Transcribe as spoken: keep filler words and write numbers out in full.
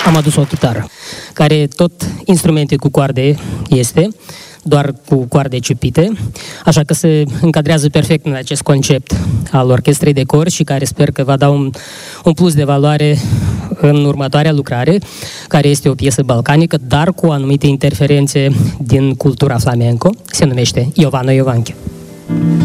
am adus o chitară, care tot instrumente cu coarde este, doar cu coarde ciupite, așa că se încadrează perfect în acest concept al orchestrei de cor și care sper că va da un, un plus de valoare în următoarea lucrare, care este o piesă balcanică, dar cu anumite interferențe din cultura flamenco. Se numește Iovano Iovanche.